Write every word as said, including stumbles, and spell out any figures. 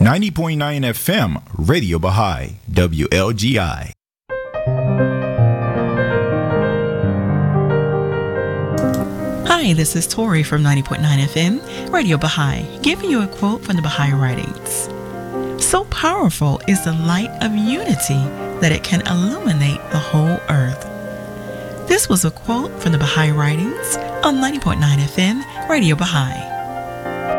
ninety point nine F M, Radio Baha'i, W L G I. Hi, this is Tori from ninety point nine F M, Radio Baha'i, giving you a quote from the Baha'i Writings. So powerful is the light of unity that it can illuminate the whole earth. This was a quote from the Baha'i Writings on ninety point nine F M, Radio Baha'i.